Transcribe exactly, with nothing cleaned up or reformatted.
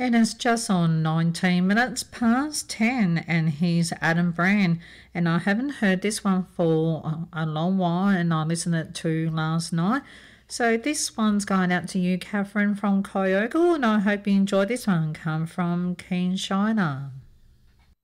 And it's just on nineteen minutes past ten, and he's Adam Brand. And I haven't heard this one for a long while, and I listened it to last night. So this one's going out to you, Catherine from Kyogle, and I hope you enjoy this one. Come from Keen Shiner.